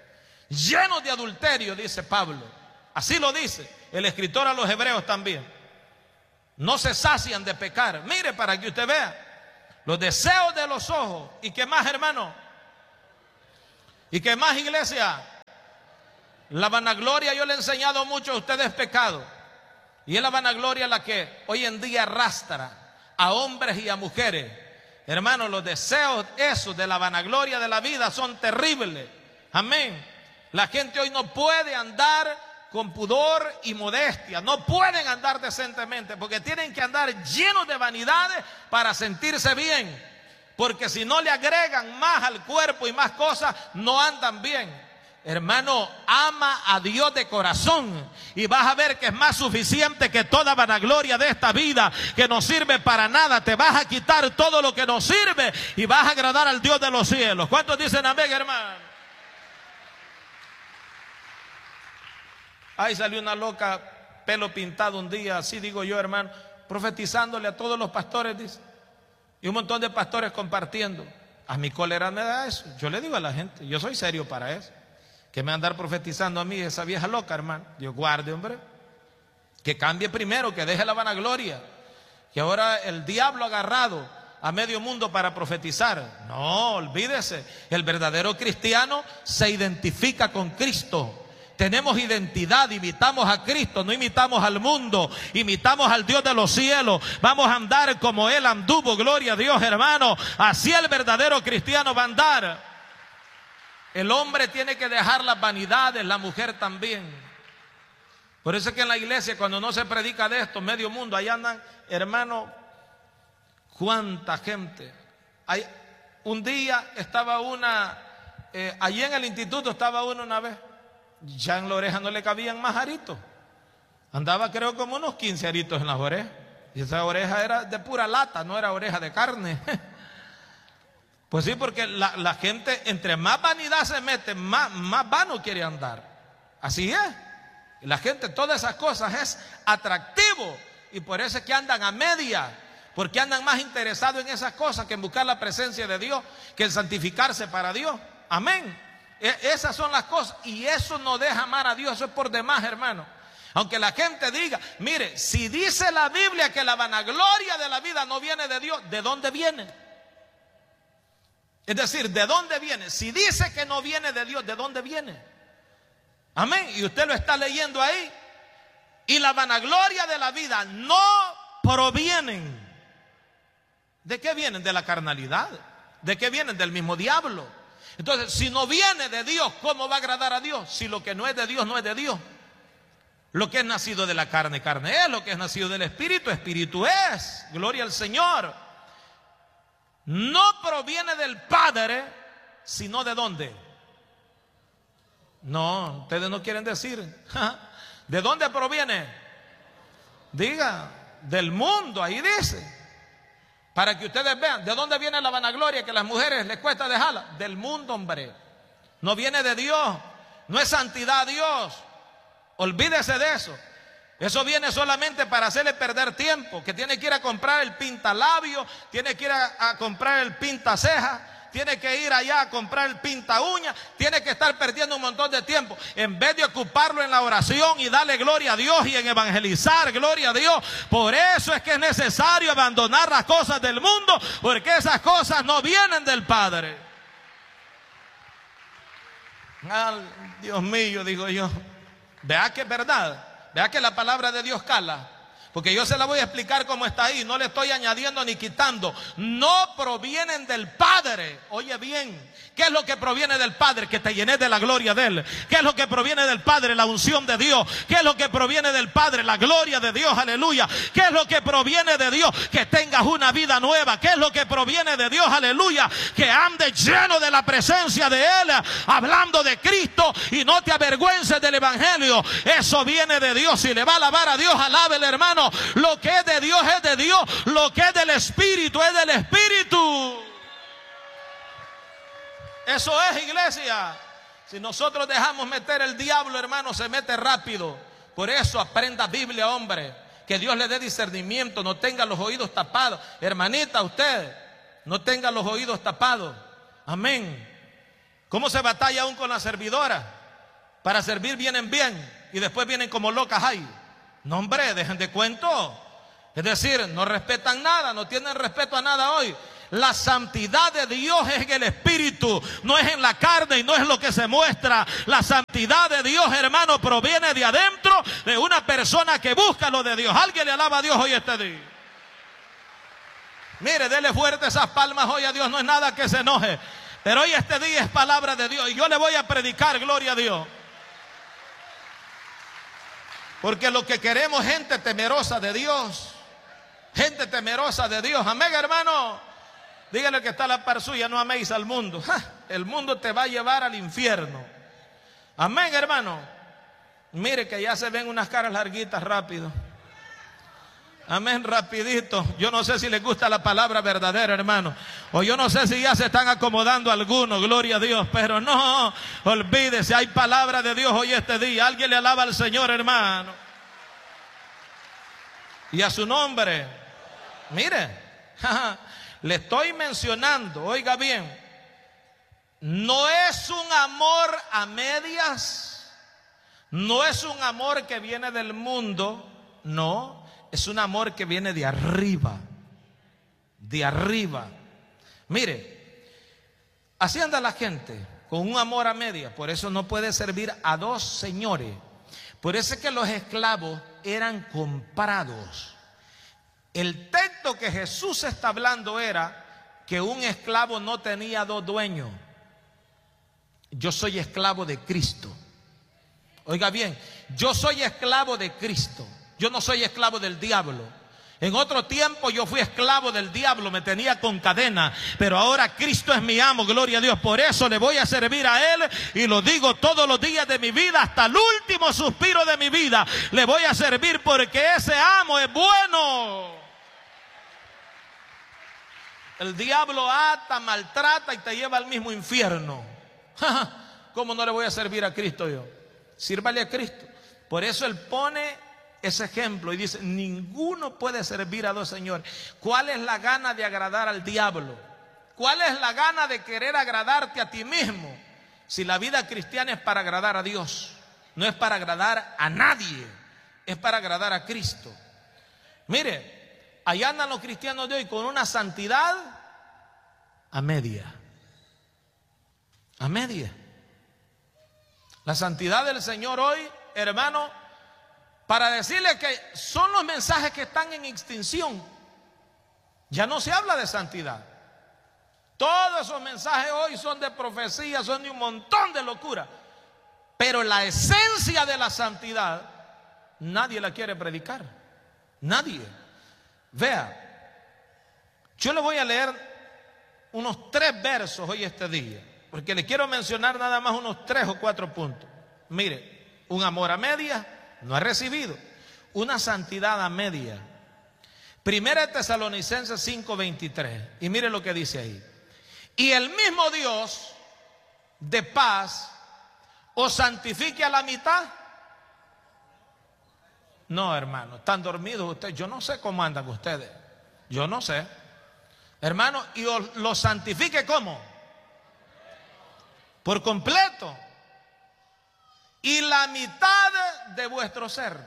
llenos de adulterio, dice Pablo. Así lo dice el escritor a los hebreos también. No se sacian de pecar. Mire, para que usted vea los deseos de los ojos. ¿Y qué más, hermano? ¿Y qué más, iglesia? La vanagloria, yo le he enseñado mucho a ustedes, pecado. Y es la vanagloria la que hoy en día arrastra a hombres y a mujeres. Hermano, los deseos esos de la vanagloria de la vida son terribles. Amén. La gente hoy no puede andar con pudor y modestia. No pueden andar decentemente porque tienen que andar llenos de vanidades para sentirse bien. Porque si no le agregan más al cuerpo y más cosas, no andan bien. Hermano, ama a Dios de corazón y vas a ver que es más suficiente que toda vanagloria de esta vida que no sirve para nada. Te vas a quitar todo lo que no sirve y vas a agradar al Dios de los cielos. ¿Cuántos dicen amén, hermano? Ahí salió una loca, pelo pintado un día, así digo yo, hermano, profetizándole a todos los pastores, dice. Y un montón de pastores compartiendo. A mi cólera me da eso. Yo le digo a la gente, yo soy serio para eso. Que me va a andar profetizando a mí esa vieja loca, hermano. Dios guarde, hombre. Que cambie primero, que deje la vanagloria. Que ahora el diablo ha agarrado a medio mundo para profetizar. No, olvídese. El verdadero cristiano se identifica con Cristo. Tenemos identidad, imitamos a Cristo, no imitamos al mundo, imitamos al Dios de los cielos. Vamos a andar como Él anduvo, gloria a Dios, hermano. Así el verdadero cristiano va a andar. El hombre tiene que dejar las vanidades, la mujer también. Por eso es que en la iglesia, cuando no se predica de esto, medio mundo, ahí andan, hermano, cuánta gente. Un día estaba allí en el instituto estaba una vez. Ya en la oreja no le cabían más aritos. Andaba creo como unos 15 aritos en las orejas. Y esa oreja era de pura lata, no era oreja de carne. Pues sí, porque la gente entre más vanidad se mete, más vano quiere andar. Así es. Y la gente, todas esas cosas es atractivo. Y por eso es que andan a media. Porque andan más interesados en esas cosas que en buscar la presencia de Dios, que en santificarse para Dios. Amén. Esas son las cosas. Y eso no deja amar a Dios. Eso es por demás, hermano. Aunque la gente diga, mire, si dice la Biblia que la vanagloria de la vida no viene de Dios, ¿de dónde viene? Es decir, ¿de dónde viene? Si dice que no viene de Dios, ¿de dónde viene? Amén. Y usted lo está leyendo ahí. Y la vanagloria de la vida no provienen. ¿De qué vienen? De la carnalidad. ¿De qué vienen? Del mismo diablo. Entonces, si no viene de Dios, ¿cómo va a agradar a Dios? Si lo que no es de Dios, no es de Dios. Lo que es nacido de la carne, carne es. Lo que es nacido del Espíritu, Espíritu es. Gloria al Señor. No proviene del Padre, sino ¿de dónde? No, ustedes no quieren decir. ¿De dónde proviene? Diga, del mundo, ahí dice. Para que ustedes vean, ¿de dónde viene la vanagloria que a las mujeres les cuesta dejarla? Del mundo, hombre. No viene de Dios. No es santidad a Dios. Olvídese de eso. Eso viene solamente para hacerle perder tiempo. Que tiene que ir a comprar el pintalabio, tiene que ir a comprar el pintaceja, tiene que ir allá a comprar el pinta uña, tiene que estar perdiendo un montón de tiempo en vez de ocuparlo en la oración y darle gloria a Dios y en evangelizar, gloria a Dios. Por eso es que es necesario abandonar las cosas del mundo, porque esas cosas no vienen del Padre. Dios mío, digo yo. Vea que es verdad, vea que la palabra de Dios cala. Porque yo se la voy a explicar como está ahí. No le estoy añadiendo ni quitando. No provienen del Padre. Oye bien, ¿qué es lo que proviene del Padre? Que te llenes de la gloria de Él. ¿Qué es lo que proviene del Padre? La unción de Dios. ¿Qué es lo que proviene del Padre? La gloria de Dios, aleluya. ¿Qué es lo que proviene de Dios? Que tengas una vida nueva. ¿Qué es lo que proviene de Dios? Aleluya. Que andes lleno de la presencia de Él, hablando de Cristo y no te avergüences del Evangelio. Eso viene de Dios. Si le va a alabar a Dios, alábele, hermano. Lo que es de Dios es de Dios. Lo que es del Espíritu es del Espíritu. Eso es, iglesia. Si nosotros dejamos meter el diablo, hermano, se mete rápido. Por eso aprenda Biblia, hombre. Que Dios le dé discernimiento. No tenga los oídos tapados. Hermanita, usted no tenga los oídos tapados. Amén. ¿Cómo se batalla aún con la servidora? Para servir vienen bien y después vienen como locas ahí. No, hombre, dejen de cuento. Es decir, no respetan nada, no tienen respeto a nada hoy. La santidad de Dios es en el Espíritu, no es en la carne y no es lo que se muestra. La santidad de Dios, hermano, proviene de adentro de una persona que busca lo de Dios. Alguien le alaba a Dios hoy este día. Mire, dele fuerte esas palmas hoy a Dios, no es nada que se enoje. Pero hoy este día es palabra de Dios y yo le voy a predicar, gloria a Dios. Porque lo que queremos es gente temerosa de Dios. Gente temerosa de Dios. Amén, hermano. Dígale que está a la par suya, no améis al mundo. El mundo te va a llevar al infierno. Amén, hermano. Mire que ya se ven unas caras larguitas rápido. Amén, rapidito. Yo no sé si les gusta la palabra verdadera, hermano. O yo no sé si ya se están acomodando algunos, gloria a Dios. Pero no, olvídese, hay palabra de Dios hoy este día. Alguien le alaba al Señor, hermano. Y a su nombre. Mire, le estoy mencionando, oiga bien. No es un amor a medias. No es un amor que viene del mundo. No. Es un amor que viene de arriba. De arriba. Mire, así anda la gente, con un amor a media. Por eso no puede servir a dos señores. Por eso es que los esclavos eran comprados. El texto que Jesús está hablando era que un esclavo no tenía dos dueños. Yo soy esclavo de Cristo. Oiga bien, yo soy esclavo de Cristo. Yo no soy esclavo del diablo. En otro tiempo yo fui esclavo del diablo, me tenía con cadena, pero ahora Cristo es mi amo, gloria a Dios. Por eso le voy a servir a Él y lo digo todos los días de mi vida, hasta el último suspiro de mi vida. Le voy a servir porque ese amo es bueno. El diablo ata, maltrata y te lleva al mismo infierno. ¿Cómo no le voy a servir a Cristo yo? Sírvale a Cristo. Por eso Él pone ese ejemplo y dice: ninguno puede servir a dos señores. ¿Cuál es la gana de agradar al diablo? ¿Cuál es la gana de querer agradarte a ti mismo? Si la vida cristiana es para agradar a Dios, no es para agradar a nadie, es para agradar a Cristo. Mire, allá andan los cristianos de hoy con una santidad a media. A media. La santidad del Señor hoy, hermano, para decirle que son los mensajes que están en extinción. Ya no se habla de santidad. Todos esos mensajes hoy son de profecía, son de un montón de locura. Pero la esencia de la santidad nadie la quiere predicar. Nadie. Vea, yo le voy a leer unos 3 versos hoy este día, porque le quiero mencionar nada más unos 3 o 4 puntos. Mire, un amor a media no ha recibido, una santidad a media. Primera Tesalonicenses 5:23. Y mire lo que dice ahí: y el mismo Dios de paz os santifique a la mitad. No, hermano, están dormidos ustedes. Yo no sé cómo andan ustedes. Yo no sé, hermano. Y os lo santifique ¿cómo? Por completo. Y la mitad de vuestro ser.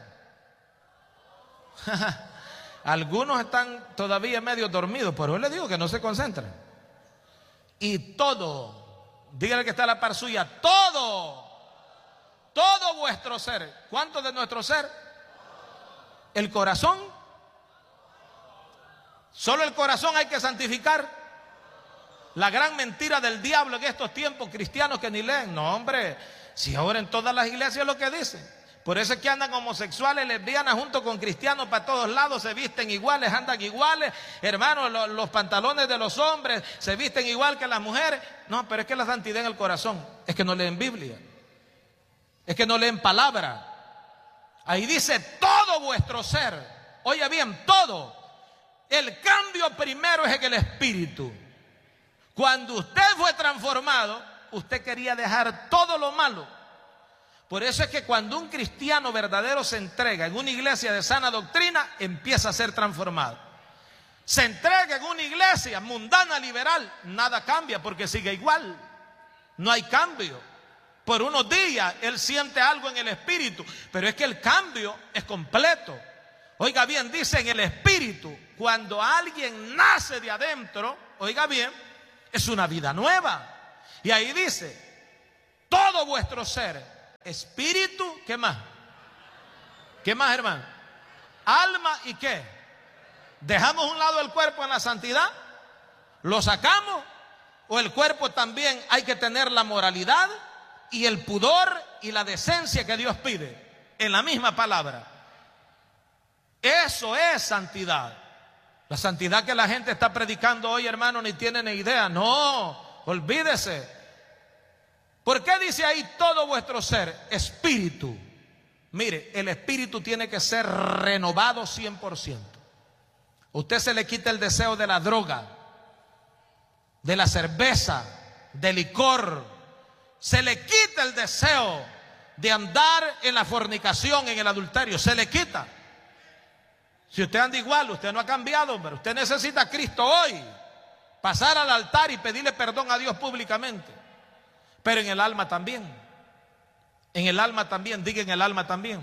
Algunos están todavía medio dormidos, pero yo les digo que no se concentren. Y todo, dígale que está a la par suya, todo vuestro ser. ¿Cuánto de nuestro ser? El corazón. Solo el corazón hay que santificar. La gran mentira del diablo en estos tiempos, cristianos que ni leen. No, hombre, si ahora en todas las iglesias es lo que dicen. Por eso es que andan homosexuales, lesbianas junto con cristianos para todos lados, se visten iguales, andan iguales. Hermanos, los pantalones de los hombres se visten igual que las mujeres. No, pero es que la santidad en el corazón, es que no leen Biblia, es que no leen palabra. Ahí dice todo vuestro ser. Oye bien, todo. El cambio primero es en el espíritu. Cuando usted fue transformado, usted quería dejar todo lo malo. Por eso es que cuando un cristiano verdadero se entrega en una iglesia de sana doctrina, empieza a ser transformado. Se entrega en una iglesia mundana, liberal, nada cambia porque sigue igual. No hay cambio. Por unos días él siente algo en el espíritu, pero es que el cambio es completo. Oiga bien, dice en el espíritu, cuando alguien nace de adentro, oiga bien, es una vida nueva. Y ahí dice, todo vuestro ser, espíritu, ¿qué más? ¿Qué más, hermano? Alma y ¿qué? ¿Dejamos a un lado el cuerpo en la santidad? ¿Lo sacamos? ¿O el cuerpo también hay que tener la moralidad y el pudor y la decencia que Dios pide? En la misma palabra. Eso es santidad. La santidad que la gente está predicando hoy, hermano, ni tiene ni idea. No, olvídese. ¿Por qué dice ahí todo vuestro ser? Espíritu. Mire, el espíritu tiene que ser renovado 100%. Usted se le quita el deseo de la droga, de la cerveza, del licor. Se le quita el deseo de andar en la fornicación, en el adulterio. Se le quita. Si usted anda igual, usted no ha cambiado, pero usted necesita a Cristo hoy. Pasar al altar y pedirle perdón a Dios públicamente. Pero en el alma también. En el alma también, diga en el alma también.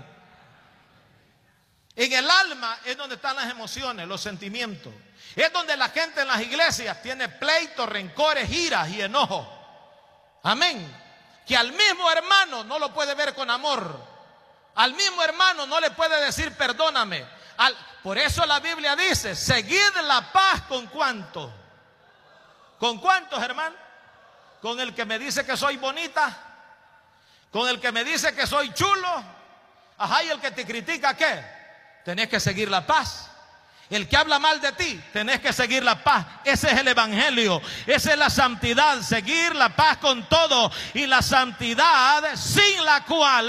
En el alma es donde están las emociones, los sentimientos. Es donde la gente en las iglesias tiene pleitos, rencores, iras y enojos. Amén. Que al mismo hermano no lo puede ver con amor. Al mismo hermano no le puede decir perdóname. Por eso la Biblia dice, seguid la paz con cuántos. ¿Con cuántos, hermano? Con el que me dice que soy bonita. Con el que me dice que soy chulo. Ajá, y el que te critica, ¿qué? Tenés que seguir la paz. El que habla mal de ti, tenés que seguir la paz. Ese es el evangelio, esa es la santidad, seguir la paz con todo. Y la santidad sin la cual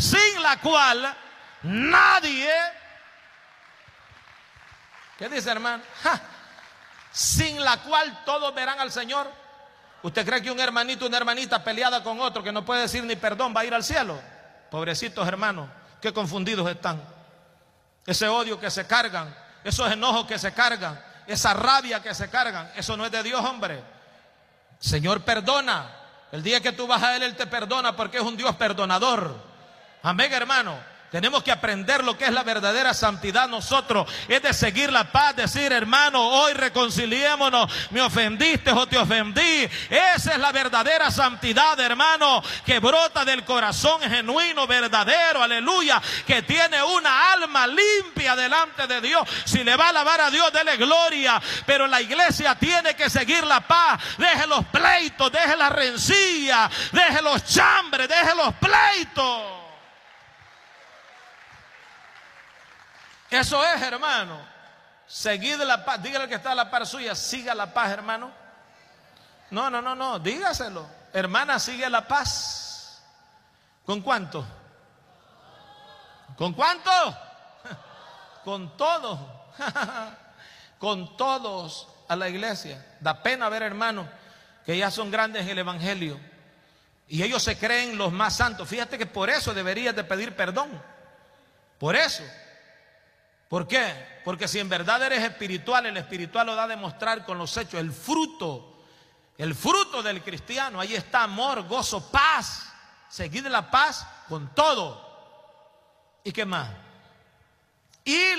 nadie, ¿qué dice, hermano? Sin la cual todos verán al Señor. ¿Usted cree que un hermanito, una hermanita peleada con otro que no puede decir ni perdón va a ir al cielo? Pobrecitos hermanos, qué confundidos están. Ese odio que se cargan, esos enojos que se cargan, esa rabia que se cargan, eso no es de Dios, hombre. Señor perdona. El día que tú vas a Él te perdona porque es un Dios perdonador. Amén, hermano. Tenemos que aprender lo que es la verdadera santidad nosotros. Es de seguir la paz, decir hermano, hoy reconciliémonos. Me ofendiste o te ofendí. Esa es la verdadera santidad, hermano, que brota del corazón genuino, verdadero, aleluya, que tiene una alma limpia delante de Dios. Si le va a alabar a Dios, dele gloria. Pero la iglesia tiene que seguir la paz. Deje los pleitos, deje la rencilla, deje los chambres, deje los pleitos. Eso es, hermano. Seguid la paz. Dígale al que está a la par suya, siga la paz, hermano. No, dígaselo. Hermana, sigue la paz. ¿Con cuánto? ¿Con cuánto? Con todos. Con todos a la iglesia. Da pena ver, hermano, que ya son grandes en el evangelio y ellos se creen los más santos. Fíjate que por eso deberías de pedir perdón. Por eso. ¿Por qué? Porque si en verdad eres espiritual, el espiritual lo da a demostrar con los hechos. El fruto del cristiano, ahí está amor, gozo, paz. Seguid la paz con todo. ¿Y qué más? Y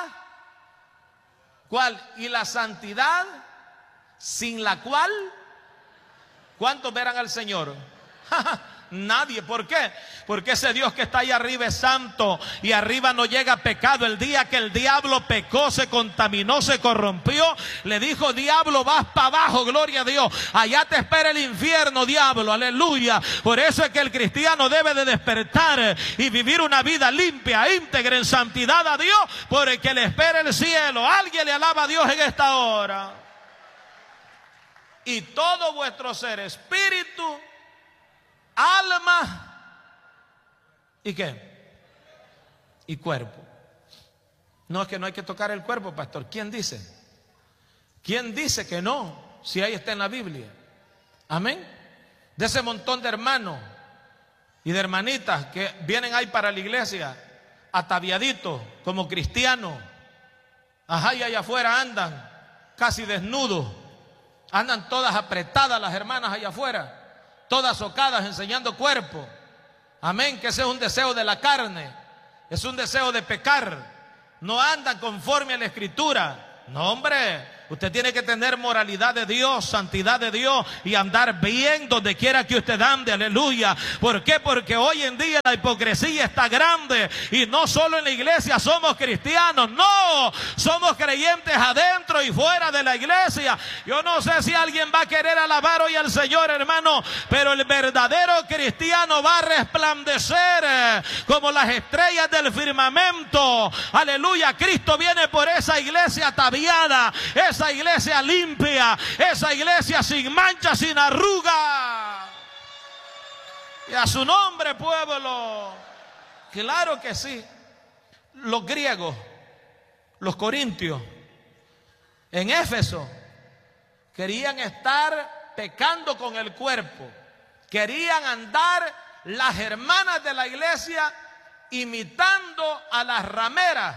la santidad, sin la cual, ¿cuántos verán al Señor? Nadie. ¿Por qué? Porque ese Dios que está ahí arriba es santo y arriba no llega pecado. El día que el diablo pecó, se contaminó, se corrompió, le dijo: diablo, vas para abajo, gloria a Dios, allá te espera el infierno, diablo, aleluya. Por eso es que el cristiano debe de despertar y vivir una vida limpia, íntegra, en santidad a Dios, porque le espera el cielo. Alguien le alaba a Dios en esta hora. Y todo vuestro ser, espíritu, alma, ¿y qué? Y cuerpo. No, es que no hay que tocar el cuerpo, pastor. ¿Quién dice? ¿Quién dice que no? Si ahí está en la Biblia. Amén. De ese montón de hermanos y de hermanitas que vienen ahí para la iglesia ataviaditos como cristianos. Ajá, y allá afuera andan casi desnudos. Andan todas apretadas las hermanas allá afuera. todas socadas enseñando cuerpo. Amén, que ese es un deseo de la carne, es un deseo de pecar. No andan conforme a la Escritura. No, hombre. Usted tiene que tener moralidad de Dios, santidad de Dios y andar bien donde quiera que usted ande, aleluya. ¿Por qué? Porque hoy en día la hipocresía está grande y no solo en la iglesia somos cristianos, no, somos creyentes adentro y fuera de la iglesia. Yo no sé si alguien va a querer alabar hoy al Señor, hermano, pero el verdadero cristiano va a resplandecer como las estrellas del firmamento, aleluya. Cristo viene por esa iglesia ataviada, esa iglesia limpia, esa iglesia sin mancha, sin arruga. Y a su nombre, pueblo. Claro que sí. Los griegos, los corintios, en Éfeso, querían estar pecando con el cuerpo. Querían andar las hermanas de la iglesia imitando a las rameras.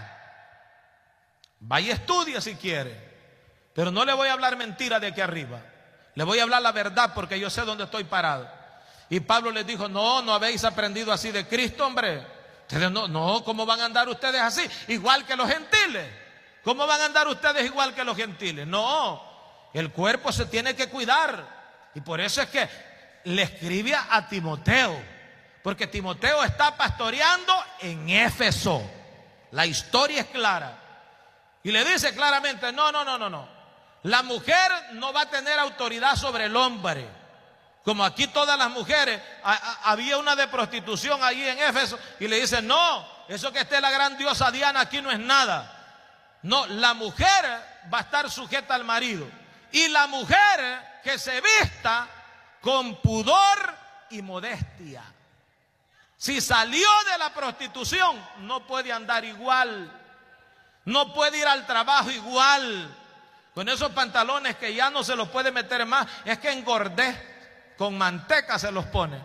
Vaya, estudie si quiere. Pero no le voy a hablar mentira de aquí arriba. Le voy a hablar la verdad porque yo sé dónde estoy parado. Y Pablo les dijo, no habéis aprendido así de Cristo, hombre. Ustedes no, ¿cómo van a andar ustedes así? Igual que los gentiles. ¿Cómo van a andar ustedes igual que los gentiles? No, el cuerpo se tiene que cuidar. Y por eso es que le escribe a Timoteo. Porque Timoteo está pastoreando en Éfeso. La historia es clara. Y le dice claramente, no. La mujer no va a tener autoridad sobre el hombre. Como aquí todas las mujeres, había una de prostitución allí en Éfeso y le dicen, no, eso que esté la gran diosa Diana aquí no es nada. No, la mujer va a estar sujeta al marido. Y la mujer que se vista con pudor y modestia. Si salió de la prostitución, no puede andar igual. No puede ir al trabajo igual. Con esos pantalones que ya no se los puede meter más. Es que engordé, con manteca se los pone.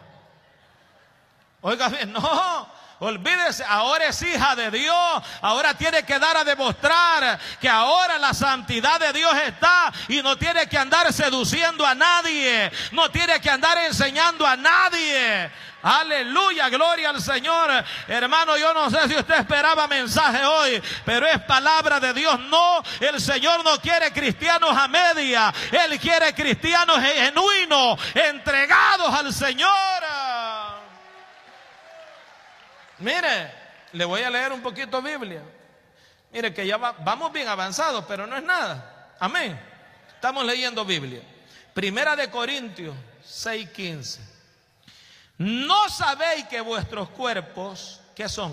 Oiga bien, no, olvídese, ahora es hija de Dios. Ahora tiene que dar a demostrar que ahora la santidad de Dios está. Y no tiene que andar seduciendo a nadie. No tiene que andar enseñando a nadie. Aleluya, gloria al Señor. Hermano, yo no sé si usted esperaba mensaje hoy, pero es palabra de Dios. No, el Señor no quiere cristianos a media. Él quiere cristianos genuinos, entregados al Señor. Mire, le voy a leer un poquito Biblia. Mire que ya vamos bien avanzados, pero no es nada. Amén. Estamos leyendo Biblia. Primera de Corintios 6:15. ¿No sabéis que vuestros cuerpos, qué son?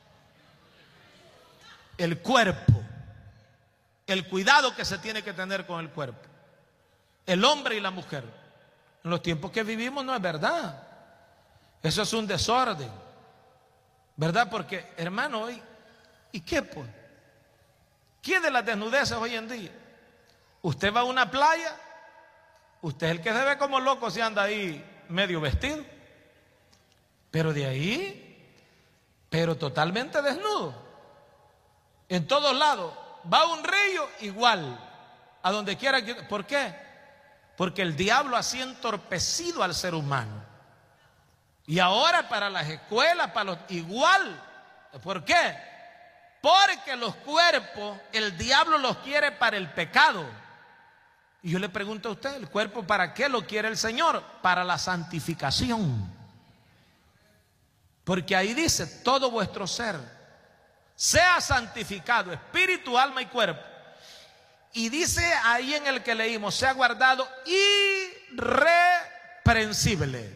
El cuerpo. El cuidado que se tiene que tener con el cuerpo. El hombre y la mujer. En los tiempos que vivimos no es verdad. Eso es un desorden. ¿Verdad? Porque, hermano, ¿y qué pues? ¿Qué de las desnudeces hoy en día? Usted va a una playa, usted es el que se ve como loco si anda ahí medio vestido. Pero de ahí, pero totalmente desnudo. En todos lados. Va a un río, igual. A donde quiera que... ¿Por qué? Porque el diablo así entorpecido al ser humano. Y ahora para las escuelas, para los... igual. ¿Por qué? Porque los cuerpos, el diablo los quiere para el pecado. Y yo le pregunto a usted, ¿el cuerpo para qué lo quiere el Señor? Para la santificación. Porque ahí dice, todo vuestro ser sea santificado, espíritu, alma y cuerpo. Y dice ahí en el que leímos, sea guardado irreprensible.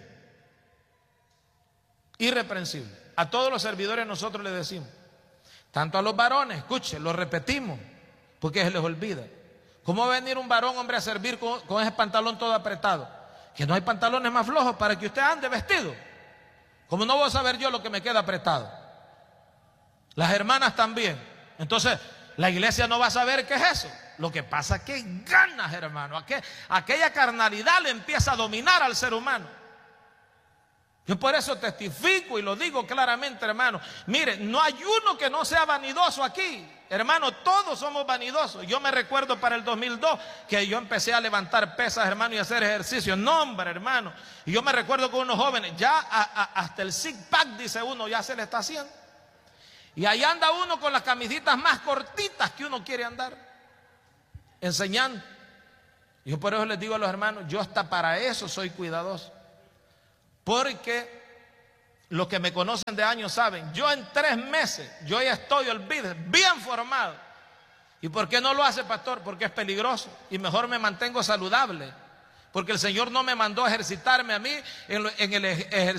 Irreprensible. A todos los servidores nosotros le decimos, tanto a los varones, escuche, lo repetimos, porque se les olvida. ¿Cómo va a venir un varón, hombre, a servir con ese pantalón todo apretado? Que no hay pantalones más flojos para que usted ande vestido. ¿Cómo no voy a saber yo lo que me queda apretado? Las hermanas también. Entonces, la iglesia no va a saber qué es eso. Lo que pasa es que ganas, hermano. Aquella carnalidad le empieza a dominar al ser humano. Yo por eso testifico y lo digo claramente, hermano. Mire, no hay uno que no sea vanidoso aquí. Hermano, todos somos vanidosos. Yo me recuerdo para el 2002 que yo empecé a levantar pesas, hermano, y hacer ejercicio. No, hombre, hermano. Y yo me recuerdo con unos jóvenes, ya hasta el six pack, dice uno, ya se le está haciendo. Y ahí anda uno con las camisitas más cortitas que uno quiere andar, enseñando. Yo por eso les digo a los hermanos, yo hasta para eso soy cuidadoso. Porque los que me conocen de años saben, yo en 3 meses, yo ya estoy, olvídese, bien formado. ¿Y por qué no lo hace, pastor? Porque es peligroso y mejor me mantengo saludable. Porque el Señor no me mandó a ejercitarme a mí en el ejercicio